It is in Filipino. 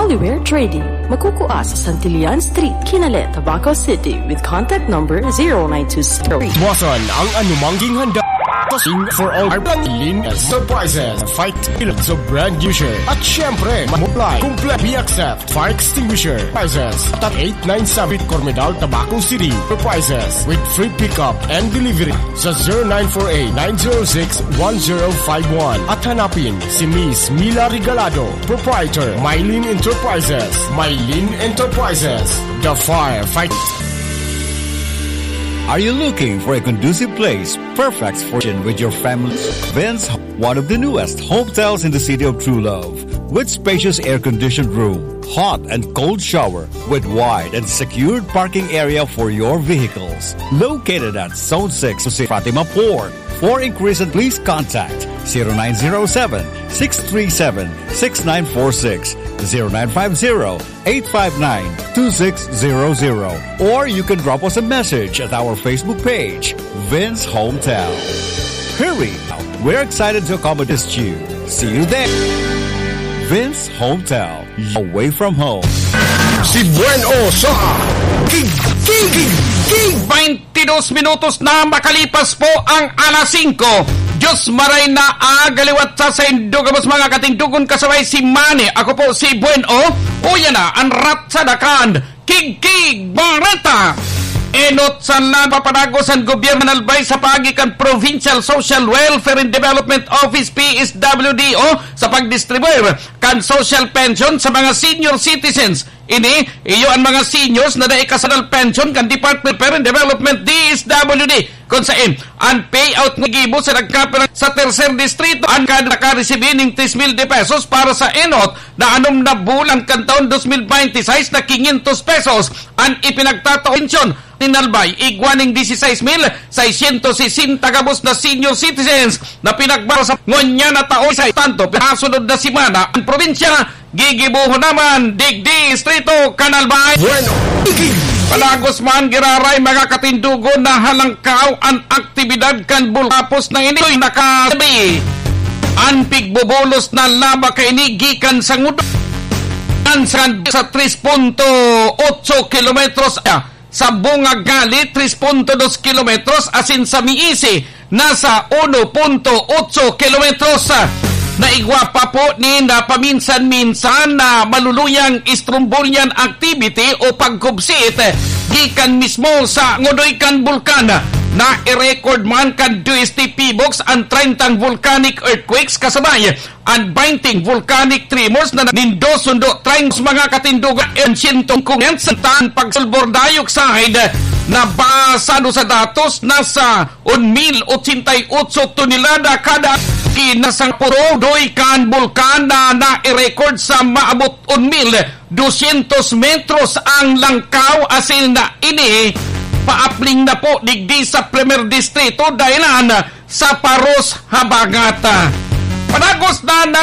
Holyware Trading. Magkukuha sa Santillan Street, Kinalet, Tabaco City with contact number 0920. Wasan ang anumangging handa for all our Lin surprises. Fight so brand new shirt. At syempre, multiply, complete, we accept fire extinguisher prices at 897 Cormedal, Tabaco City surprises with free pickup and delivery sa 0948-906-1051 at hanapin si Miss Mila Regalado, proprietor, Mylene Enterprises. Mylene Enterprises, the firefight. Are you looking for a conducive place, perfect for with your family? Vince, one of the newest hotels in the city of True Love, with spacious air-conditioned room, hot and cold shower, with wide and secured parking area for your vehicles. Located at Zone 6, Fatima Port. For inquiries, please contact 0907-637-6946, 0950-859-2600, or you can drop us a message at our Facebook page, Vince Hometown. Hurry! We're excited to accommodate you. See you there. Vince Hometown, away from home. Si Bueno sa King 22 minutos na makalipas po ang alas 5. Diyos maray na agaliwat sa indugamos mga katingdugon kasabay si Manny. Ako po si Bueno. Uya na ang ratsadakan. Kig Barreta. Enot sa napapanagos ang gobyerno nalbay sa pagikan Provincial Social Welfare and Development Office PSWDO sa pagdistribute kan social pension sa mga senior citizens. Ini, iyo ang mga seniors na naikasadal pension kan Department of and Development DSWD. Kung saan, ang payout ng gibo sa nagkapilang sa tercer distrito, ang nakaresibin ng 3,000 pesos para sa enot na anom na bulan kan taon 2026 na 500 pesos. Ang ipinagtataonsyon Tinalbay, igwaning 16,660 kabos na senior citizens na pinagbara sa ngonya na taon sa tanto pinasunod na simana ang probinsya gigibuho naman Distrito Canalbay. Bueno, palagos man giraray mga katindugo na halangkaw ang aktibidad kan bulkapos na ini'y nakasabi ang pigbobolos na laba kay gikan sa ngudon sa 3.8 kilometros sa Bungagali 3.2 kilometros asin sa Miisi nasa 1.8 kilometros. Naigwa pa po ni na paminsan-minsan na maluluyang Strombolian activity o pagkubsit gikan mismo sa Ngodoykan Vulkan na i-record man kan 20 PBOX ang 30 volcanic earthquakes kasabay ang 20 volcanic tremors na nindosundo 30 mga katindugan and sintong kungent sa taan pagsulbor dioxide na basado sa datos nasa 1,088 tonelada kada kinasang puro Doykan Vulkan na i-record sa maabot 1,200 metros ang langkaw asin na ini paapling na po digdi sa Premier Distrito dahilan sa Paros Habagata. Panagos na